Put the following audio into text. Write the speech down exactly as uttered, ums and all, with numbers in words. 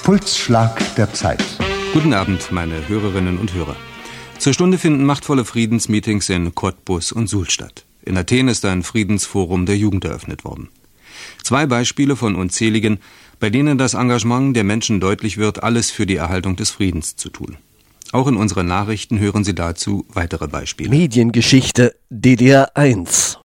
Pulsschlag der Zeit. Guten Abend, meine Hörerinnen und Hörer. Zur Stunde finden machtvolle Friedensmeetings in Cottbus und Suhl statt. In Athen ist ein Friedensforum der Jugend eröffnet worden. Zwei Beispiele von unzähligen, bei denen das Engagement der Menschen deutlich wird, alles für die Erhaltung des Friedens zu tun. Auch in unseren Nachrichten hören Sie dazu weitere Beispiele. Mediengeschichte D D R eins.